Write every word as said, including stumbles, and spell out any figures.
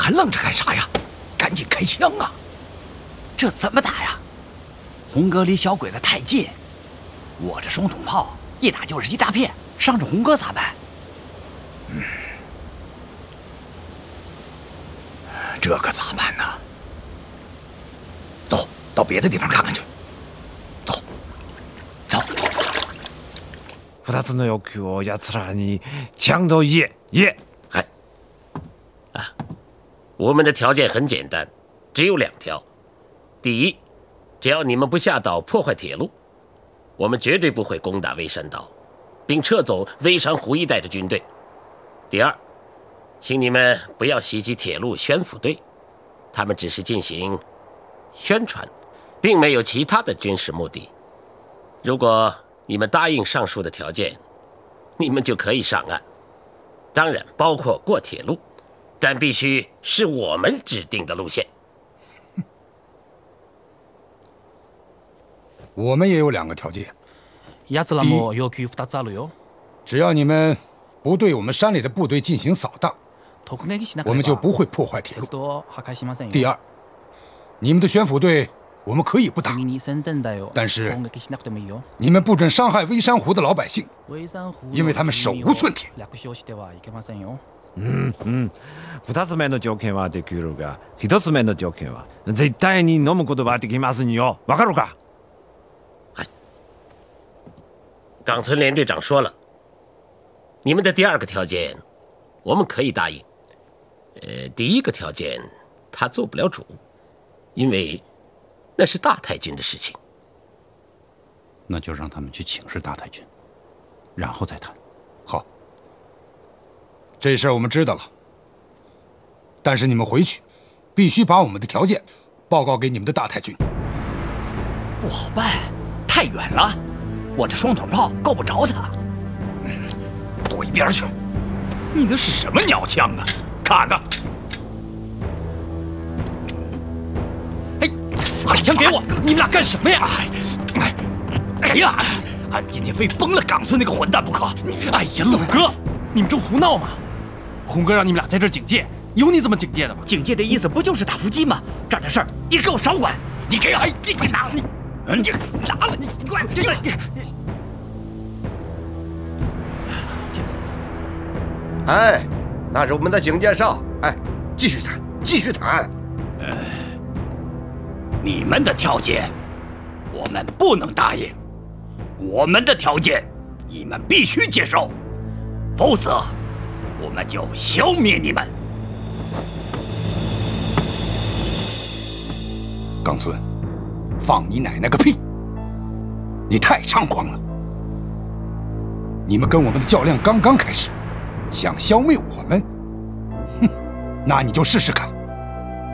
还愣着干啥呀？赶紧开枪啊！这怎么打呀？红哥离小鬼子太近，我这双筒炮一打就是一大片，伤着红哥咋办？嗯，这可咋办呢？走到别的地方看看去。走，走。 二つの要求を奴らにちゃんと言え言え。 嗨，啊，我们的条件很简单，只有两条。第一，只要你们不下岛破坏铁路，我们绝对不会攻打微山岛，并撤走微山湖一带的军队。第二，请你们不要袭击铁路宣抚队，他们只是进行宣传，并没有其他的军事目的。如果你们答应上述的条件，你们就可以上岸，当然包括过铁路，但必须是我们指定的路线。 我们也有两个条件。 奴らも要求二つあるよ。 只要你们不对我们山里的部队进行扫荡，我们就不会破坏铁路。第二，你们的宣抚队我们可以不打，但是你们不准伤害微山湖的老百姓，因为他们手无寸铁。 うんうん。二つ目の条件はできるが、一つ目の条件は絶対に飲むことはできませんよ。わかるか？ 冈村连队长说了，你们的第二个条件，我们可以答应。呃，第一个条件他做不了主，因为那是大太君的事情。 那就让他们去请示大太君，然后再谈。 好，这事儿我们知道了。但是你们回去，必须把我们的条件报告给你们的大太君。 不好办，太远了。我这双筒炮够不着他，嗯，躲一边去！你那是什么鸟枪啊？看看！哎，把枪给我！你们俩干什么呀？哎，哎呀，俺今天非崩了冈村那个混蛋不可！ 哎呀，老哥，你们正胡闹吗？红哥让你们俩在这儿警戒，有你这么警戒的吗？ 警戒的意思不就是打伏击吗？这儿的事儿你给我少管！你给俺，你你拿你。你拿了你，你快给你！ 哎，那是我们的警戒哨。哎，继续谈，继续谈。 呃，你们的条件我们不能答应，我们的条件你们必须接受，否则我们就消灭你们。 冈村。放你奶奶个屁！你太猖狂了！你们跟我们的较量刚刚开始，想消灭我们，哼，那你就试试看。